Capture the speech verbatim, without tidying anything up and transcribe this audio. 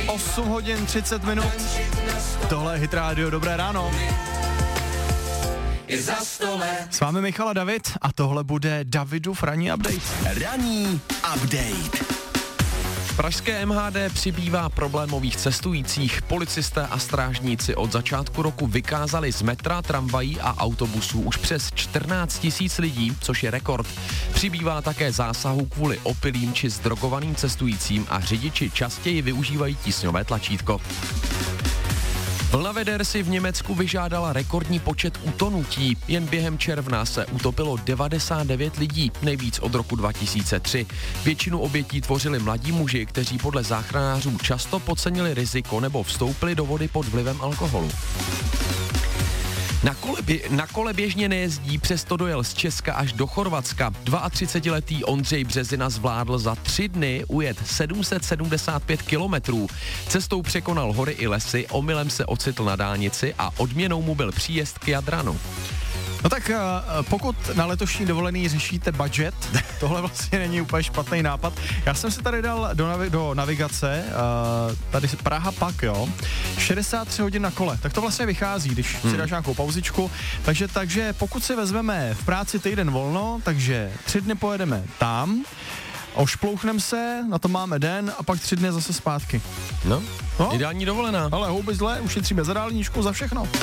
osm hodin třicet minut. Tohle je Hit Radio, dobré ráno. S vámi Michal a David a tohle bude Davidův ranní update. Ranní update. V pražské M H D přibývá problémových cestujících. Policisté a strážníci od začátku roku vykázali z metra, tramvají a autobusů už přes čtrnáct tisíc lidí, což je rekord. Přibývá také zásahů kvůli opilým či zdrogovaným cestujícím a řidiči častěji využívají tísňové tlačítko. Vlna veder si v Německu vyžádala rekordní počet utonutí. Jen během června se utopilo devadesát devět lidí, nejvíc od roku dva tisíce tři. Většinu obětí tvořili mladí muži, kteří podle záchranářů často podcenili riziko nebo vstoupili do vody pod vlivem alkoholu. Na kole, bě- na kole běžně nejezdí, přesto dojel z Česka až do Chorvatska. třicetiletý Ondřej Březina zvládl za tři dny ujet sedm set sedmdesát pět kilometrů. Cestou překonal hory i lesy, omylem se ocitl na dálnici a odměnou mu byl příjezd k Jadranu. No tak pokud na letošní dovolený řešíte budget, tohle vlastně není úplně špatný nápad. Já jsem si tady dal do, navi- do navigace, uh, tady Praha pak, jo, šedesát tři hodin na kole, tak to vlastně vychází, když hmm. si dáš nějakou pauzičku. Takže, takže pokud si vezmeme v práci týden volno, takže tři dny pojedeme tam, ošplouchneme se, na to máme den a pak tři dny zase zpátky. No, no? Ideální dovolená. Ale houby zlé, ušetříme za dálničku, za všechno.